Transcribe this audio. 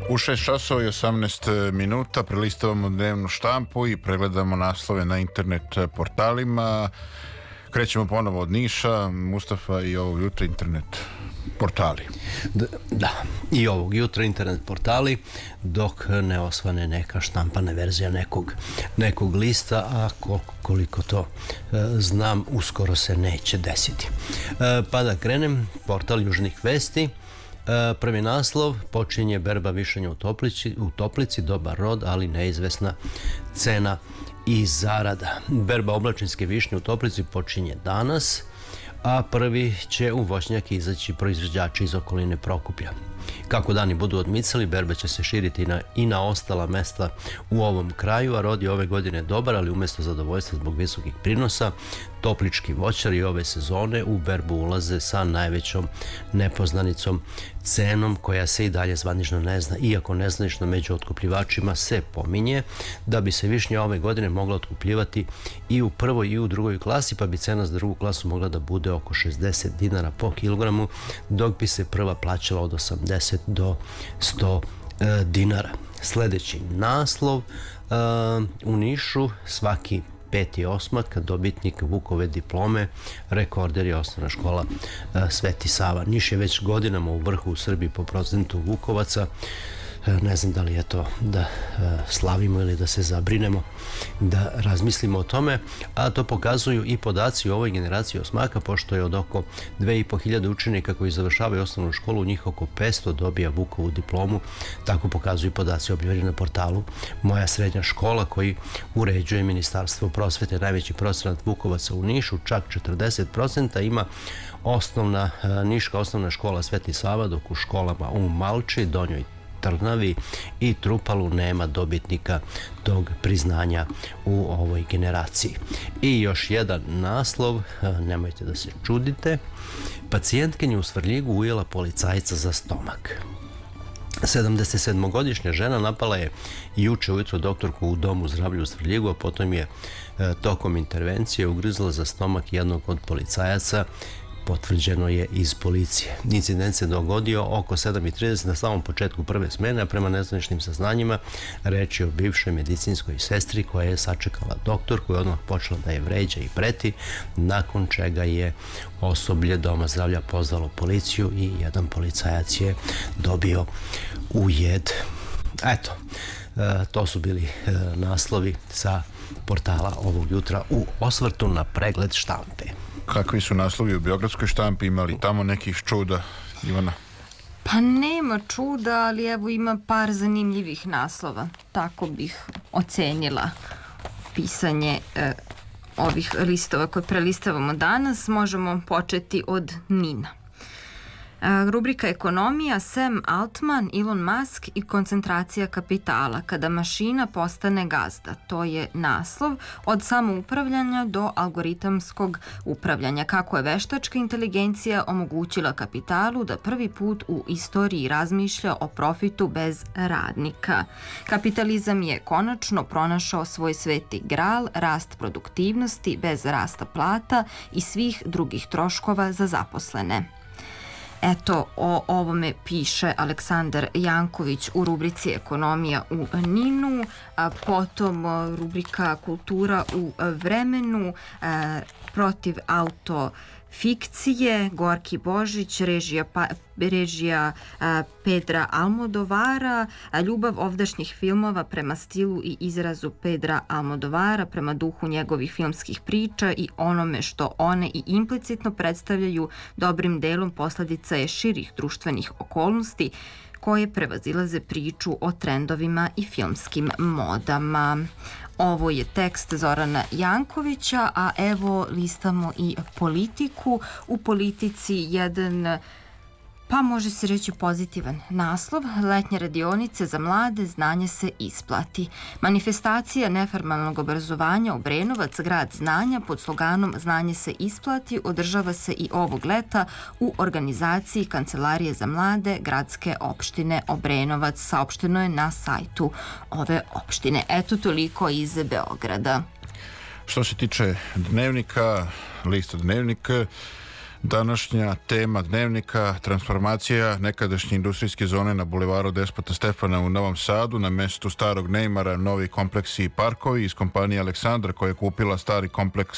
U 6 časova i 18 minuta prelistavamo dnevnu štampu i pregledamo naslove na internet portalima. Krećemo ponovo od Niša, Mustafa, i ovog jutra internet portali. Da, i ovog jutra internet portali, dok ne osvane neka štampana verzija nekog lista, a koliko to znam, uskoro se neće desiti. Pa da krenem, portal Južnih vesti. Prvi naslov: počinje berba višanja u Toplici, dobar rod, ali neizvesna cena i zarada. Berba oblačinske višnje u Toplici počinje danas, a prvi će u voćnjak izaći proizvođači iz okoline Prokuplja. Kako dani budu odmicali, berba će se širiti i na ostala mesta u ovom kraju, a rod je ove godine dobar, ali umjesto zadovoljstva zbog visokih prinosa, toplički voćari ove sezone u berbu ulaze sa najvećom nepoznanicom, cenom koja se i dalje zvanično ne zna, iako nezvanično među otkupljivačima se pominje da bi se višnja ove godine mogla otkupljivati i u prvoj i u drugoj klasi, pa bi cena za drugu klasu mogla da bude oko 60 dinara po kilogramu, dok bi se prva plaćala od 80 do 100 dinara. Sljedeći naslov: u Nišu svaki peti osmak dobitnik Vukove diplome, rekorder je osnovna škola Sveti Sava. Niš je već godinama u vrhu u Srbiji po procentu Vukovaca. Ne znam da li je to da slavimo ili da se zabrinemo, da razmislimo o tome, a to pokazuju i podaci u ovoj generaciji osmaka, pošto je od oko 2500 učenika koji završavaju osnovnu školu, njih oko 500 dobija Vukovu diplomu. Tako pokazuju podaci objavljeni na portalu Moja srednja škola, koji uređuje Ministarstvo prosvete. Najveći procenat Vukovaca u Nišu, čak 40%, ima Niška osnovna škola Sveti Sava, dok u školama u Malči, Donjoj Trnavi i Trupalu nema dobitnika tog priznanja u ovoj generaciji. I još jedan naslov, nemojte da se čudite: pacijentkinja u Svrljigu ujela policajca za stomak. 77-godišnja žena napala je juče ujutro doktorku u domu zdravlja u Svrljigu, a potom je tokom intervencije ugrizla za stomak jednog od policajaca, potvrđeno je iz policije. Incident se dogodio oko 7:30 na samom početku prve smene, a prema nezvaničnim saznanjima reč je o bivšoj medicinskoj sestri koja je sačekala doktorku i odmah počela da je vređa i preti, nakon čega je osoblje doma zdravlja pozvalo policiju i jedan policajac je dobio ujed. Eto, to su bili naslovi sa portala ovog jutra u osvrtu na pregled štampe. Kakvi su naslovi u beogradskoj štampi? Ima li tamo nekih čuda, Ivana? Pa nema čuda, ali evo ima par zanimljivih naslova. Tako bih ocenila pisanje ovih listova koje prelistavamo danas. Možemo početi od Nina. Rubrika ekonomija: Sam Altman, Elon Musk i koncentracija kapitala, kada mašina postane gazda. To je naslov. Od samoupravljanja do algoritamskog upravljanja. Kako je veštačka inteligencija omogućila kapitalu da prvi put u istoriji razmišlja o profitu bez radnika. Kapitalizam je konačno pronašao svoj sveti gral, rast produktivnosti bez rasta plata i svih drugih troškova za zaposlene. Eto, o ovome piše Aleksandar Janković u rubrici ekonomija u Ninu, a potom rubrika kultura u Vremenu, protiv autofikcije, Gorki Božić, režija Pedra Almodovara, ljubav ovdašnjih filmova prema stilu i izrazu Pedra Almodovara, prema duhu njegovih filmskih priča i onome što one i implicitno predstavljaju, dobrim delom posljedica je širih društvenih okolnosti koje prevazilaze priču o trendovima i filmskim modama. Ovo je tekst Zorana Jankovića, a evo listamo i Politiku. U Politici jedan, pa može se reći pozitivan naslov: letnje radionice za mlade, znanje se isplati. Manifestacija neformalnog obrazovanja Obrenovac, grad znanja, pod sloganom Znanje se isplati, održava se i ovog leta u organizaciji Kancelarije za mlade gradske opštine Obrenovac. Saopšteno je na sajtu ove opštine. Eto, toliko iz Beograda. Što se tiče Dnevnika, lista Dnevnika, Današnja tema dnevnika, transformacija nekadašnje industrijske zone na bulevaru Despota Stefana u Novom Sadu, na mestu starog Neymara, novi kompleksi i parkovi iz kompanije Aleksandra koja je kupila stari kompleks